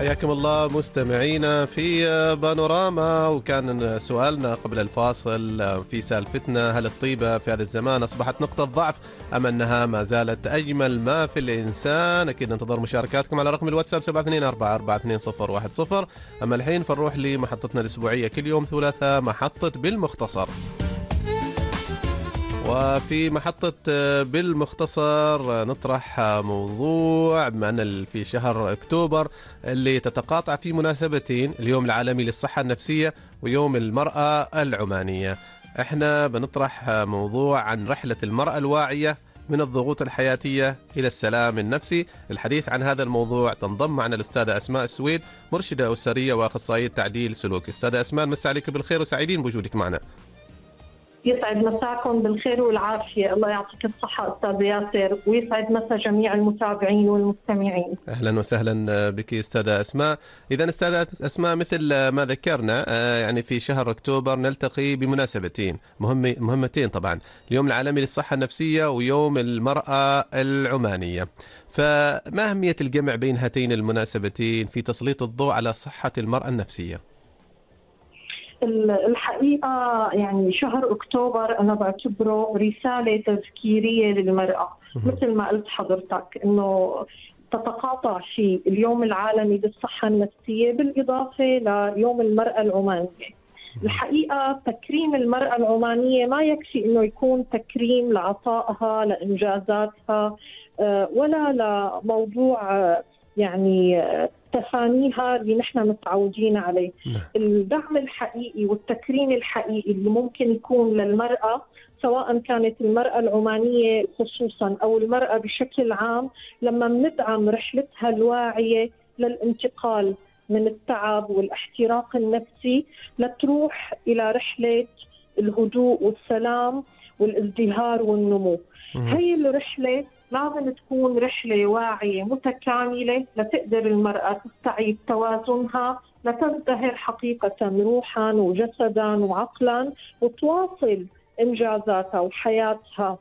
حياكم الله مستمعينا في بانوراما. وكان سؤالنا قبل الفاصل في سالفتنا: هل الطيبة في هذا الزمان أصبحت نقطة ضعف أم أنها ما زالت أجمل ما في الإنسان؟ أكيد ننتظر مشاركاتكم على رقم الواتساب 7244420. أما الحين فنروح لمحطتنا الأسبوعية كل يوم ثلاثاء، محطة بالمختصر. وفي محطة بالمختصر نطرح موضوع بما أن في شهر أكتوبر اللي تتقاطع في مناسبتين: اليوم العالمي للصحة النفسية ويوم المرأة العمانية. احنا بنطرح موضوع عن رحلة المرأة الواعية من الضغوط الحياتية إلى السلام النفسي. للحديث عن هذا الموضوع تنضم معنا الأستاذة أسماء السويد، مرشدة أسرية وأخصائية تعديل سلوك. أستاذة أسماء، مسا عليك بالخير وسعيدين بوجودك معنا. يسعد مساكم بالخير والعافية، الله يعطيك الصحة أستاذ ياسر، ويسعد مسا جميع المتابعين والمستمعين. أهلا وسهلا بك أستاذة أسماء. إذا أستاذة أسماء، مثل ما ذكرنا يعني في شهر أكتوبر نلتقي بمناسبتين مهمتين طبعا: اليوم العالمي للصحة النفسية ويوم المرأة العمانية. فما أهمية الجمع بين هاتين المناسبتين في تسليط الضوء على صحة المرأة النفسية؟ الحقيقة يعني شهر أكتوبر أنا بعتبره رسالة تذكيرية للمرأة، مثل ما قلت حضرتك إنه تتقاطع في اليوم العالمي للصحة النفسية بالإضافة ليوم المرأة العمانية. الحقيقة تكريم المرأة العمانية ما يكفي إنه يكون تكريم لعطائها، لإنجازاتها، ولا لموضوع يعني تفانيها اللي نحن متعودين عليه. الدعم الحقيقي والتكريم الحقيقي اللي ممكن يكون للمرأة، سواء كانت المرأة العمانية خصوصا أو المرأة بشكل عام، لما ندعم رحلتها الواعية للانتقال من التعب والاحتراق النفسي لتروح إلى رحلة الهدوء والسلام والازدهار والنمو. هي الرحلة لازم تكون رحلة واعية متكاملة لتقدر المرأة تستعيد توازنها، لتزدهر حقيقة روحا وجسدا وعقلا، وتواصل إنجازاتها وحياتها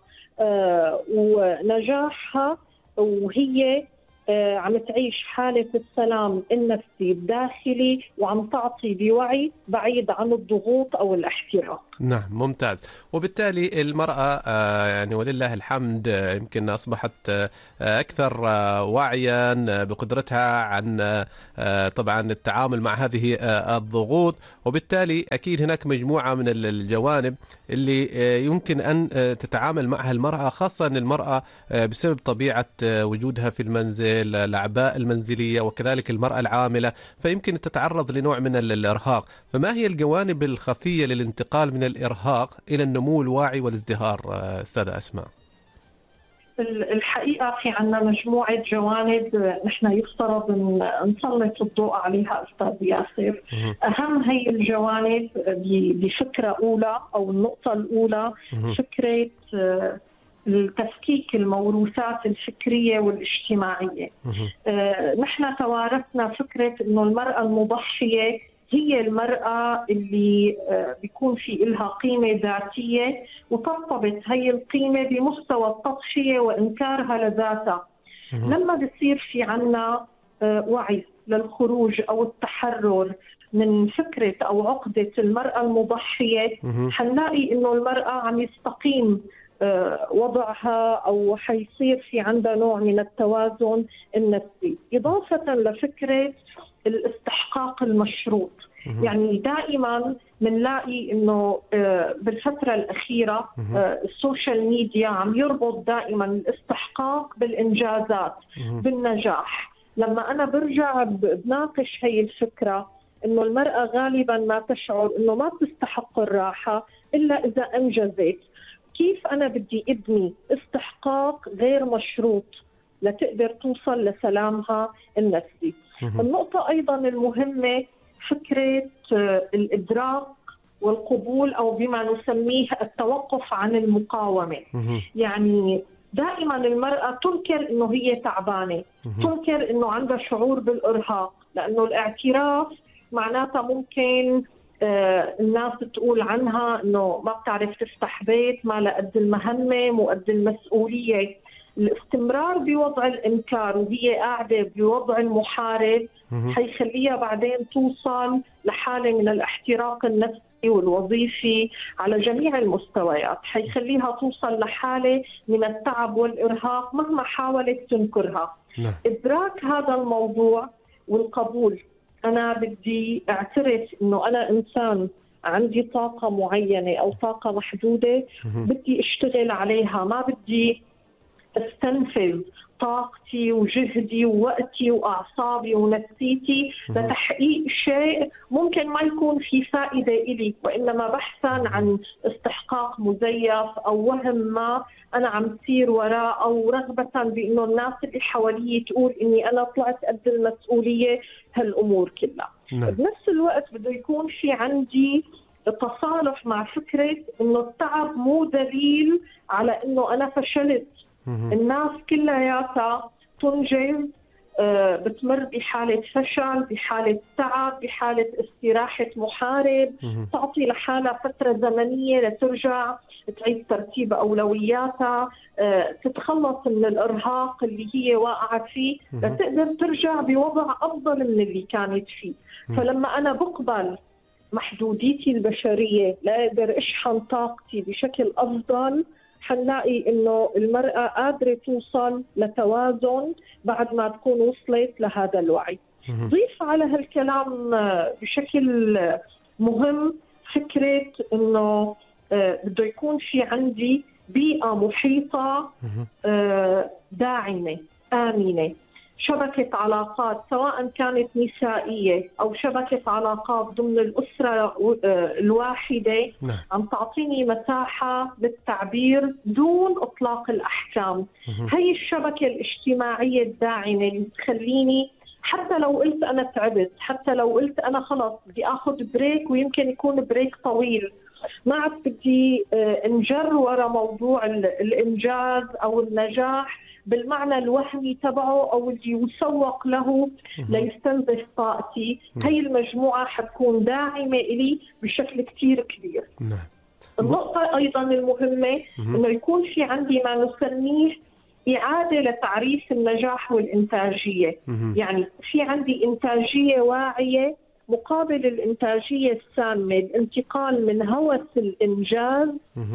ونجاحها وهي عم تعيش حالة السلام النفسي الداخلي، وعم تعطي بوعي بعيد عن الضغوط أو الاحتراق. نعم، ممتاز. وبالتالي المرأة يعني ولله الحمد يمكن أصبحت أكثر وعيا بقدرتها عن طبعا التعامل مع هذه الضغوط، وبالتالي أكيد هناك مجموعة من الجوانب اللي يمكن أن تتعامل معها المرأة، خاصة أن المرأة بسبب طبيعة وجودها في المنزل، الأعباء المنزلية، وكذلك المرأة العاملة، فيمكن تتعرض لنوع من الإرهاق. فما هي الجوانب الخفية للانتقال من الإرهاق إلى النمو الواعي والازدهار أستاذة أسماء؟ الحقيقة في عنا مجموعة جوانب نحن يفترض أن نسلط الضوء عليها أستاذ ياسر. أهم هي الجوانب بفكرة أولى أو النقطة الأولى فكرة التفكيك الموروثات الفكرية والاجتماعية. نحن توارثنا فكرة أنه المرأة المضحية هي المرأة اللي بيكون في إلها قيمة ذاتية، وترتبط هي القيمة بمستوى التضحية وإنكارها لذاتها. لما بيصير في عنا وعي للخروج أو التحرر من فكرة أو عقدة المرأة المضحية، حنلاقي إنه المرأة عم يستقيم وضعها، أو حيصير في عندها نوع من التوازن النفسي، إضافة لفكرة الاستحقاق المشروط. يعني دائما منلاقي إنه بالفترة الأخيرة السوشيال ميديا عم يربط دائما الاستحقاق بالإنجازات، بالنجاح. لما أنا برجع بناقش هي الفكرة إنه المرأة غالبا ما تشعر إنه ما تستحق الراحة إلا إذا أنجزت. كيف أنا بدي أبني استحقاق غير مشروط لتقدر توصل لسلامها النفسي؟ النقطة أيضا المهمة فكرة الإدراك والقبول، أو بما نسميه التوقف عن المقاومة. يعني دائما المرأة تنكر إنه هي تعبانة، تنكر إنه عندها شعور بالإرهاق، لأنه الاعتراف معناتها ممكن الناس تقول عنها إنه ما بتعرف تفتح بيت، ما لقد المهمة، مو قد المسؤولية. الاستمرار بوضع الإنكار وهي قاعدة بوضع المحارب حيخليها بعدين توصل لحالة من الاحتراق النفسي والوظيفي على جميع المستويات، حيخليها توصل لحالة من التعب والإرهاق مهما حاولت تنكرها. إدراك هذا الموضوع والقبول، أنا بدي أعترف إنه أنا إنسان عندي طاقة معينة أو طاقة محدودة بدي أشتغل عليها، ما بدي استنفذ طاقتي وجهدي ووقتي وأعصابي ونفسيتي لتحقيق شيء ممكن ما يكون في فائدة إلي، وإنما بحثا عن استحقاق مزيف أو وهم ما أنا عم سير وراء، أو رغبة بأنه الناس اللي حوالي تقول إني أنا طلعت قد المسؤولية هالأمور كلها. بنفس الوقت بده يكون في عندي تصالح مع فكرة إنه التعب مو دليل على إنه أنا فشلت. الناس كلها تنجز بتمر بحالة فشل، بحالة تعب، بحالة استراحة محارب، تعطي لحالها فترة زمنية لترجع تعيد ترتيب أولوياتها، تتخلص من الإرهاق اللي هي واقعة فيه لتقدر ترجع بوضع أفضل من اللي كانت فيه. فلما أنا بقبل محدوديتي البشرية لا أقدر أشحن طاقتي بشكل أفضل، حنلاقي إنه المرأة قادرة توصل لتوازن بعد ما تكون وصلت لهذا الوعي. ضيف على هالكلام بشكل مهم فكرة إنه بده يكون في عندي بيئة محيطة داعمة آمنة، شبكة علاقات سواء كانت نسائية أو شبكة علاقات ضمن الأسرة الواحدة عم تعطيني مساحة للتعبير دون إطلاق الأحكام. هي الشبكة الاجتماعية الداعمة اللي تخليني حتى لو قلت أنا تعبت، حتى لو قلت أنا خلص بدي أخذ بريك ويمكن يكون بريك طويل، ما عاد بدي انجر ورا موضوع الإنجاز أو النجاح بالمعنى الوهمي تبعه أو اللي يسوق له ليستنزف طاقتي. هي المجموعة حتكون داعمة إلي بشكل كتير كبير. النقطة أيضا المهمة أنه يكون في عندي ما نسميه إعادة لتعريف النجاح والإنتاجية. يعني في عندي إنتاجية واعية مقابل الإنتاجية السامة، الانتقال من هوس الإنجاز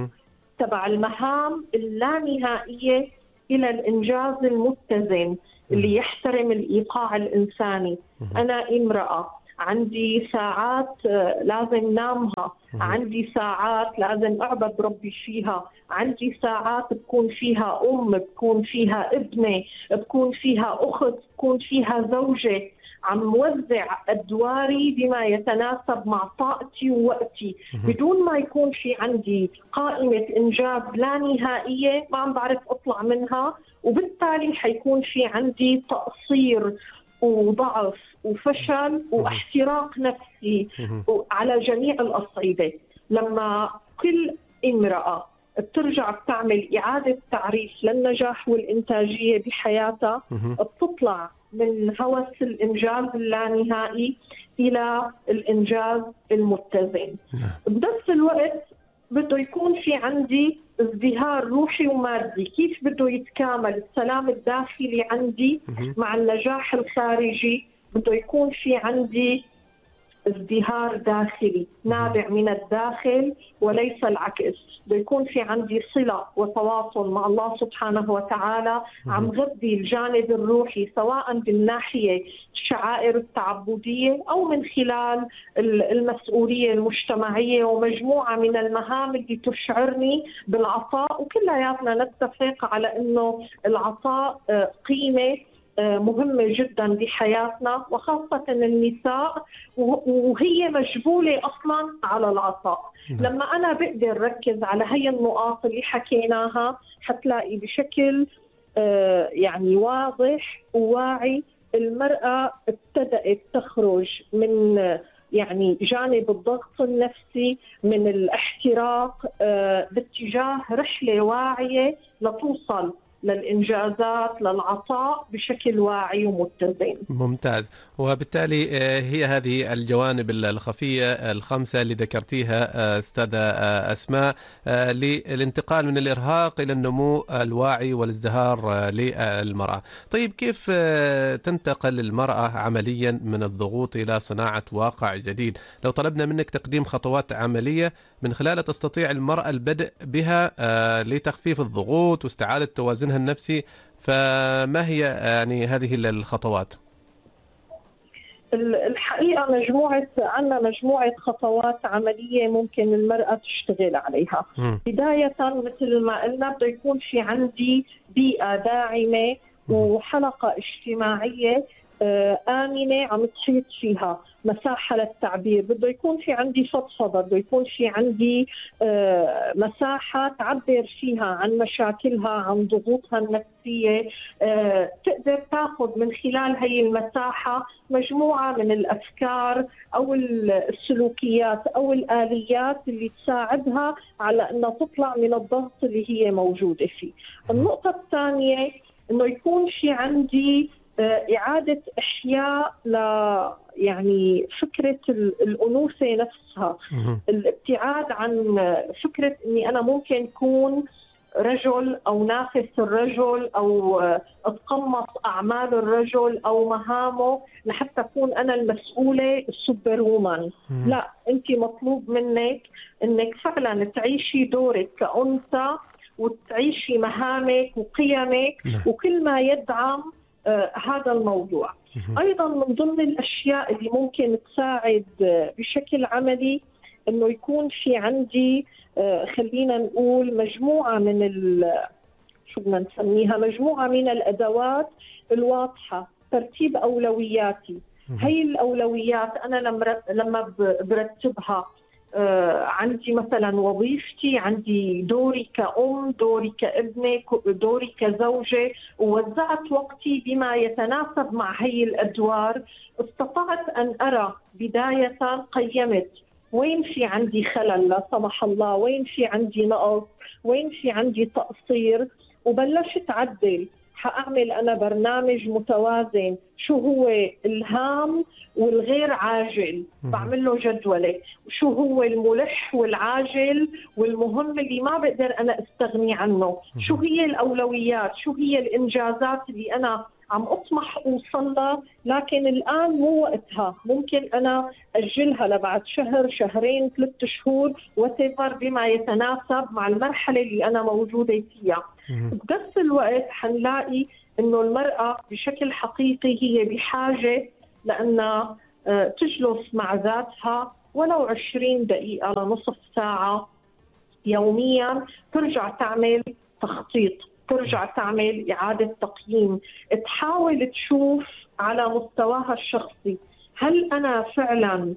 تبع المهام اللانهائية إلى الإنجاز المتزن اللي يحترم الإيقاع الإنساني. أنا امرأة عندي ساعات لازم نامها، عندي ساعات لازم أعبد ربي فيها، عندي ساعات بكون فيها أم، بكون فيها ابنة، بكون فيها أخت، بكون فيها زوجة، عم وزع أدواري بما يتناسب مع طاقتي ووقتي بدون ما يكون في عندي قائمة إنجاز لا نهائية ما عم بعرف أطلع منها، وبالتالي حيكون في عندي تقصير وضعف وفشل واحتراق نفسي على جميع الأصعدة. لما كل امرأة بترجع بتعمل إعادة تعريف للنجاح والإنتاجية بحياتها، بتطلع من هوس الإنجاز اللانهائي إلى الإنجاز المتزن. بنفس الوقت بده يكون في عندي ازدهار روحي ومادي. كيف بده يتكامل السلام الداخلي عندي مع النجاح الخارجي؟ بده يكون في عندي ازدهار داخلي نابع من الداخل وليس العكس. بده يكون في عندي صلة وتواصل مع الله سبحانه وتعالى، عم غذي الجانب الروحي سواء بالناحية الشعائر التعبدية أو من خلال المسؤولية المجتمعية ومجموعة من المهام اللي تشعرني بالعطاء. وكلياتنا نتفق على أنه العطاء قيمة مهمة جدا بحياتنا، وخاصة النساء وهي مجبولة أصلا على العطاء. لما أنا بقدر ركز على هي النقاط اللي حكيناها حتلاقي بشكل يعني واضح وواعي المرأة ابتدأت تخرج من يعني جانب الضغط النفسي، من الاحتراق، باتجاه رحلة واعية لتوصل للإنجازات للعطاء بشكل واعي ومتزن. ممتاز. وبالتالي هي هذه الجوانب الخفية الخمسة اللي ذكرتيها أستاذة أسماء للانتقال من الإرهاق إلى النمو الواعي والازدهار للمرأة. طيب كيف تنتقل المرأة عمليا من الضغوط إلى صناعة واقع جديد؟ لو طلبنا منك تقديم خطوات عملية من خلالها تستطيع المرأة البدء بها لتخفيف الضغوط واستعادة توازنها النفسي، فما هي يعني هذه الخطوات؟ الحقيقة عندنا مجموعة خطوات عملية ممكن المرأة تشتغل عليها. بداية مثل ما قلنا بده يكون في عندي بيئة داعمة وحلقة اجتماعية آمنة عم تحيط فيها مساحة للتعبير. بده يكون في عندي فضفضة، بده يكون في عندي مساحة تعبر فيها عن مشاكلها، عن ضغوطها النفسية. تقدر تاخذ من خلال هي المساحة مجموعة من الأفكار أو السلوكيات أو الآليات اللي تساعدها على أنها تطلع من الضغط اللي هي موجودة فيه. النقطة الثانية أنه يكون في عندي إعادة إحياء يعني فكرة الأنوثة نفسها، الابتعاد عن فكرة أني أنا ممكن أكون رجل أو نافس الرجل أو أتقمص أعمال الرجل أو مهامه لحتى أكون أنا المسؤولة السوبر وومن. لا، أنت مطلوب منك أنك فعلا تعيشي دورك كأنثى وتعيشي مهامك وقيمك وكل ما يدعم هذا الموضوع. أيضا من ضمن الأشياء اللي ممكن تساعد بشكل عملي أنه يكون في عندي خلينا نقول مجموعة من شو بدنا نسميها، مجموعة من الأدوات الواضحة، ترتيب أولوياتي. هي الأولويات أنا لما برتبها عندي مثلا وظيفتي، عندي دوري كأم، دوري كابنة، دوري كزوجة، ووزعت وقتي بما يتناسب مع هي الأدوار. استطعت أن أرى بداية، قيمت وين في عندي خلل لا سمح الله، وين في عندي نقص، وين في عندي تقصير، وبلشت عدل. حأعمل أنا برنامج متوازن، شو هو الهام والغير عاجل، بعمل له جدولة. شو هو الملح والعاجل والمهم اللي ما بقدر أنا استغني عنه، شو هي الأولويات، شو هي الإنجازات اللي أنا عم أطمح أوصلها لكن الآن مو وقتها، ممكن أنا أجلها لبعد شهر، شهرين، 3 شهور، whatever بما يتناسب مع المرحلة اللي أنا موجودة فيها. بنفس الوقت حنلاقي إنه المرأة بشكل حقيقي هي بحاجة لأنها تجلس مع ذاتها ولو 20 دقيقة لنصف ساعة يوميا، ترجع تعمل تخطيط، ترجع تعمل إعادة تقييم، تحاول تشوف على مستواها الشخصي هل أنا فعلا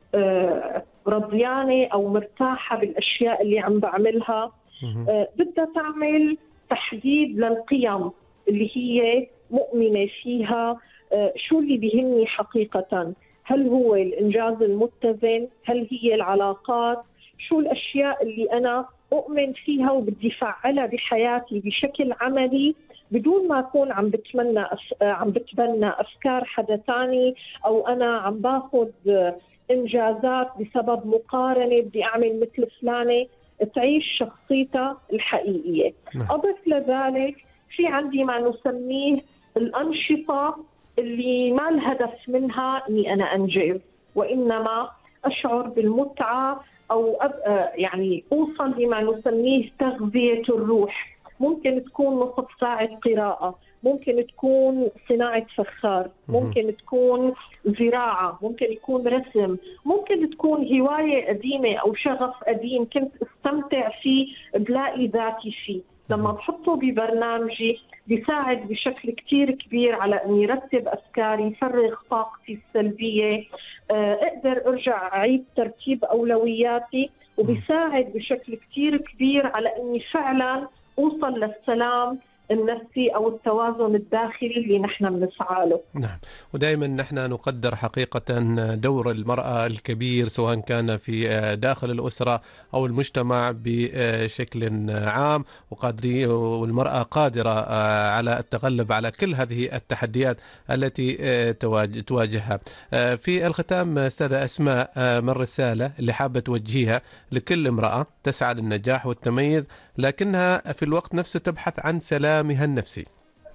رضيانة أو مرتاحة بالأشياء اللي عم بعملها. بدها تعمل تحديد للقيم اللي هي مؤمنة فيها، شو اللي بيهمني حقيقة، هل هو الإنجاز المتزن، هل هي العلاقات، شو الأشياء اللي أنا أؤمن فيها وبدي فعلها بحياتي بشكل عملي بدون ما أكون عم بتبنى أفكار حدا تاني أو أنا عم باخذ إنجازات بسبب مقارنة بدي أعمل مثل فلانة. تعيش شخصيتها الحقيقية. أضف لذلك في عندي ما نسميه الأنشطة اللي ما الهدف منها أني أنا أنجز وإنما أشعر بالمتعة أو يعني أوصل لما نسميه تغذية الروح. ممكن تكون نصف ساعة قراءة، ممكن تكون صناعة فخار، ممكن تكون زراعة، ممكن يكون رسم، ممكن تكون هواية قديمة أو شغف قديم كنت استمتع فيه بلاقي ذاتي فيه. لما بحطه ببرنامجي بيساعد بشكل كتير كبير على أني رتب أفكاري، فرغ طاقتي السلبية، أقدر أرجع أعيد ترتيب أولوياتي، وبيساعد بشكل كتير كبير على أني فعلا أوصل للسلام النفسي أو التوازن الداخلي اللي نحن بنسعى له. نعم، ودائما نحن نقدر حقيقة دور المرأة الكبير سواء كان في داخل الأسرة أو المجتمع بشكل عام، والمرأة قادرة على التغلب على كل هذه التحديات التي تواجهها. في الختام أستاذة أسماء، ما الرسالة اللي حابة توجهيها لكل امرأة تسعى للنجاح والتميز لكنها في الوقت نفسه تبحث عن سلامها النفسي؟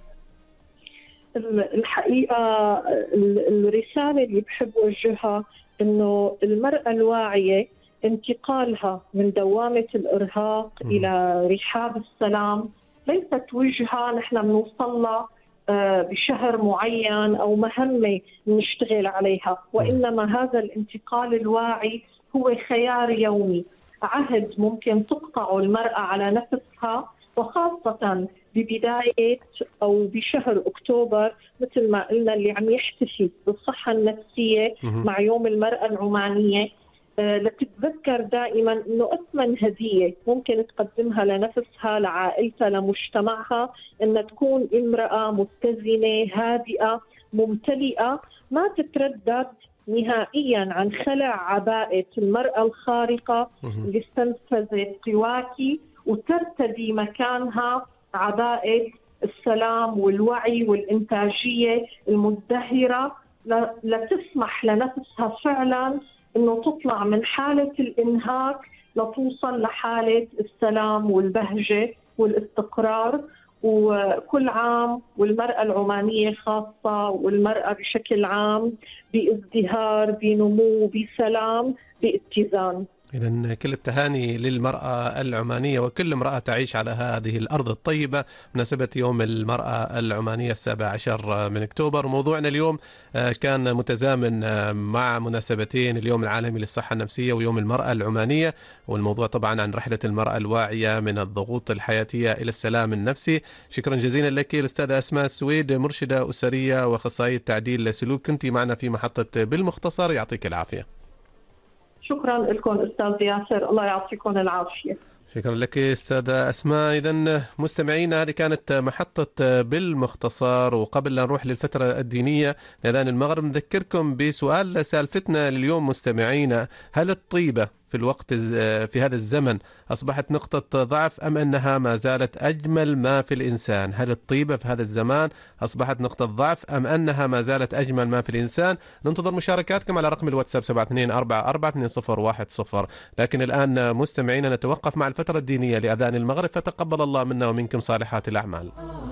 الحقيقة الرسالة اللي بحب وجهها إنه المرأة الواعية انتقالها من دوامة الإرهاق إلى رحاب السلام ليست وجهة نحن بنوصلها بشهر معين أو مهمة نشتغل عليها، وإنما هذا الانتقال الواعي هو خيار يومي، عهد ممكن تقطعه المرأة على نفسها، وخاصة ببداية أو بشهر أكتوبر مثل ما قلنا اللي عم يحتفي بالصحة النفسية مع يوم المرأة العمانية. لتتذكر دائما أنه أثمن هدية ممكن تقدمها لنفسها، لعائلتها، لمجتمعها، أن تكون امرأة متزنة هادئة ممتلئة، ما تتردد نهائيا عن خلع عباءة المرأة الخارقة اللي استنفذت قواكي وترتدي مكانها عباءة السلام والوعي والإنتاجية المزدهرة، لتسمح لنفسها فعلا إنه تطلع من حالة الإنهاك لتوصل لحالة السلام والبهجة والاستقرار. وكل عام والمرأة العمانية خاصة والمرأة بشكل عام بازدهار، بنمو، بسلام، باتزان. إذن كل التهاني للمرأة العمانية وكل امرأة تعيش على هذه الأرض الطيبة بمناسبة يوم المرأة العمانية 17 من أكتوبر. موضوعنا اليوم كان متزامن مع مناسبتين، اليوم العالمي للصحة النفسية ويوم المرأة العمانية، والموضوع طبعا عن رحلة المرأة الواعية من الضغوط الحياتية إلى السلام النفسي. شكرا جزيلا لك الأستاذة أسماء السويد، مرشدة أسرية وأخصائية تعديل سلوك، كنت معنا في محطة بالمختصر. يعطيك العافية. شكرا لكم أستاذ ياسر، الله يعطيكم العافية. شكرا لك أستاذة أسماء. إذن مستمعينا، هذه كانت محطة بالمختصر. وقبل لا نروح للفترة الدينية لأذان المغرب نذكركم بسؤال سالفتنا لليوم مستمعينا: هل الطيبة في الوقت في هذا الزمن أصبحت نقطة ضعف أم أنها ما زالت أجمل ما في الإنسان؟ هل الطيبة في هذا الزمان أصبحت نقطة ضعف أم أنها ما زالت أجمل ما في الإنسان؟ ننتظر مشاركاتكم على رقم الواتساب 72442010. لكن الآن مستمعينا نتوقف مع الفترة الدينية لأذان المغرب، فتقبل الله منا ومنكم صالحات الأعمال.